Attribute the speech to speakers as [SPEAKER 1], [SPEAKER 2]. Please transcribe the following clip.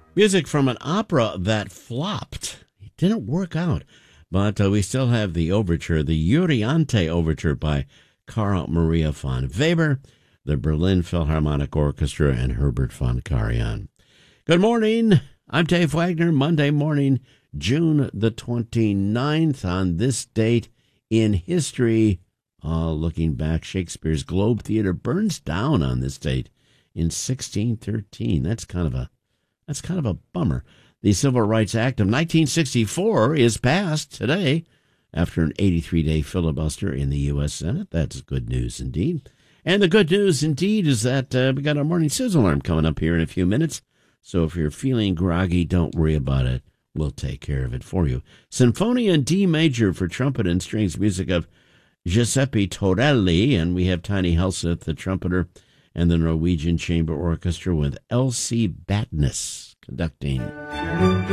[SPEAKER 1] Music from an opera that flopped. It didn't work out, but we still have the overture, the Euryante Overture by Carl Maria von Weber, the Berlin Philharmonic Orchestra, and Herbert von Karajan. Good morning. I'm Dave Wagner. Monday morning, June the 29th. On this date in history, looking back, Shakespeare's Globe Theatre burns down on this date in 1613. That's kind of a bummer. The Civil Rights Act of 1964 is passed today after an 83-day filibuster in the U.S. Senate. That's good news indeed. And the good news indeed is that we got our morning sizzle alarm coming up here in a few minutes. So if you're feeling groggy, don't worry about it. We'll take care of it for you. Sinfonia in D major for trumpet and strings, music of Giuseppe Torelli. And we have Tiny Helseth, the trumpeter, and the Norwegian Chamber Orchestra with L.C. Batness conducting.